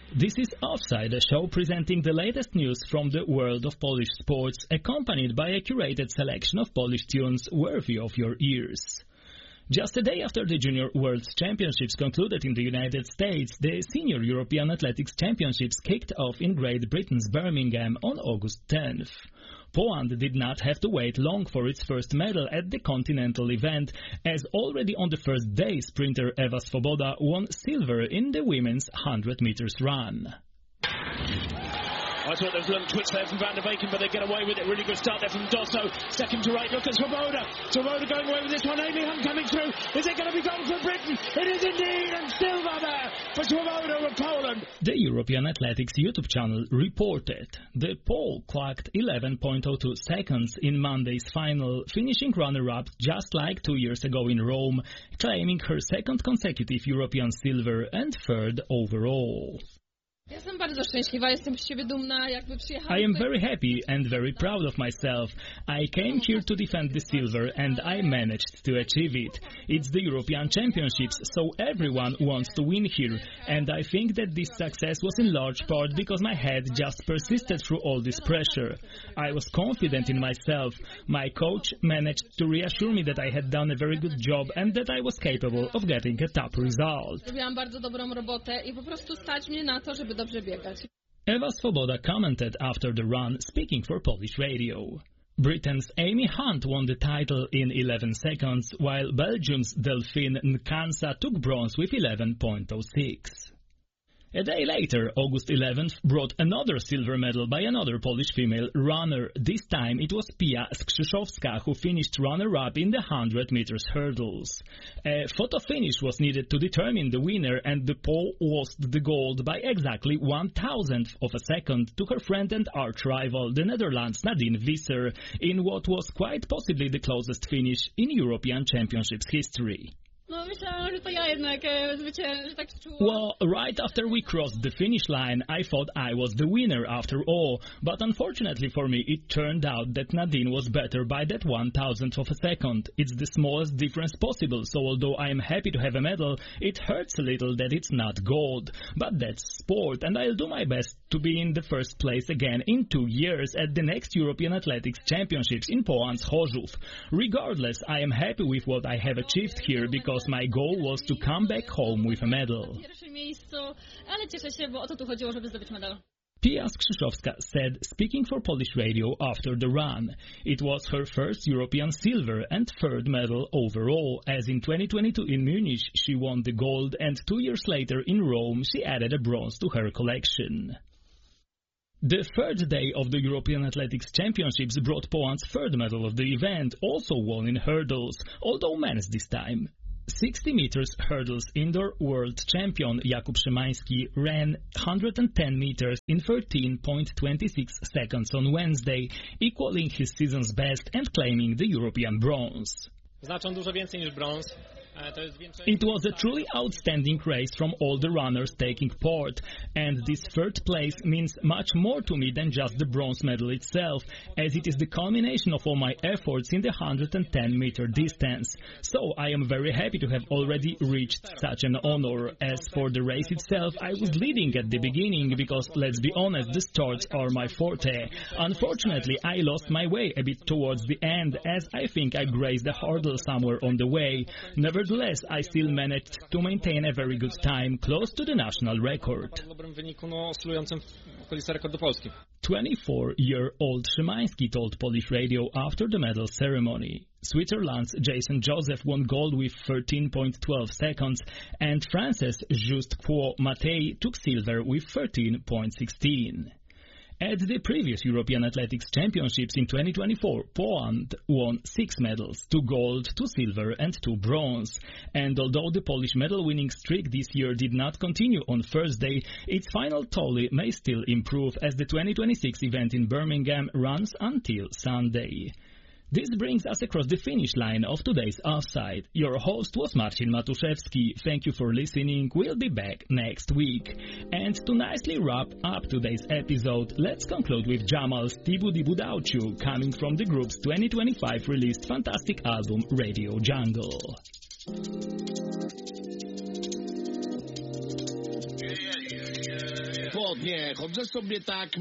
This is Offside, a show presenting the latest news from the world of Polish sports, accompanied by a curated selection of Polish tunes worthy of your ears. Just a day after the Junior World Championships concluded in the United States, the Senior European Athletics Championships kicked off in Great Britain's Birmingham on August 10th. Poland did not have to wait long for its first medal at the continental event, as already on the first day sprinter Ewa Swoboda won silver in the women's 100 meters run. I thought there was a little twitch there from Van der Beken, but they get away with it. Really good start there from Dosso. Second to right. Look at Swoboda. Swoboda going away with this one. Amy Hunt coming through. Is it going to be gold for Britain? It is indeed, and silver there for Swoboda of Poland. The European Athletics YouTube channel reported the Pole clocked 11.02 seconds in Monday's final, finishing runner-up just like 2 years ago in Rome, claiming her second consecutive European silver and third overall. I am very happy and very proud of myself. I came here to defend the silver and I managed to achieve it. It's the European Championships, so everyone wants to win here. And I think that this success was in large part because my head just persisted through all this pressure. I was confident in myself. My coach managed to reassure me that I had done a very good job and that I was capable of getting a top result. Ewa Swoboda commented after the run, speaking for Polish radio. Britain's Amy Hunt won the title in 11 seconds, while Belgium's Delphine Nkansa took bronze with 11.06. A day later, August 11th, brought another silver medal by another Polish female runner. This time it was Pia Skrzyszowska who finished runner-up in the 100 meters hurdles. A photo finish was needed to determine the winner, and the Pole lost the gold by exactly 1/1000th of a second to her friend and arch-rival, the Netherlands' Nadine Visser, in what was quite possibly the closest finish in European Championships history. Well, right after we crossed the finish line, I thought I was the winner after all, but unfortunately for me, it turned out that Nadine was better by that 1/1000th of a second. It's the smallest difference possible, so although I am happy to have a medal, it hurts a little that it's not gold. But that's sport, and I'll do my best to be in the first place again in 2 years at the next European Athletics Championships in Poland's Chorzów. Regardless, I am happy with what I have achieved here because my goal was to come back home with a medal. Pia Skrzyszowska said, speaking for Polish radio after the run. It was her first European silver and third medal overall, as in 2022 in Munich she won the gold and 2 years later in Rome she added a bronze to her collection. The third day of the European Athletics Championships brought Poland's third medal of the event, also won in hurdles, although men's this time. 60 meters hurdles indoor world champion Jakub Szymański ran 110 meters in 13.26 seconds on Wednesday, equaling his season's best and claiming the European bronze. It was a truly outstanding race from all the runners taking part, and this third place means much more to me than just the bronze medal itself, as it is the culmination of all my efforts in the 110-meter distance. So I am very happy to have already reached such an honor. As for the race itself, I was leading at the beginning because, let's be honest, the starts are my forte. Unfortunately, I lost my way a bit towards the end, as I think I grazed a hurdle somewhere on the way. Nevertheless, I still managed to maintain a very good time, close to the national record. 24-year-old Szymański told Polish radio after the medal ceremony. Switzerland's Jason Joseph won gold with 13.12 seconds, and France's Just Quo Matei took silver with 13.16. At the previous European Athletics Championships in 2024, Poland won 6 medals, 2 gold, 2 silver and 2 bronze. And although the Polish medal-winning streak this year did not continue on Thursday, its final tally may still improve as the 2026 event in Birmingham runs until Sunday. This brings us across the finish line of today's Offside. Your host was Marcin Matuszewski. Thank you for listening. We'll be back next week. And to nicely wrap up today's episode, let's conclude with Jamal's Tibu Dibu Dauciu, coming from the group's 2025 released fantastic album Radio Jungle. Yeah. Spodnie, chodzę sobie tak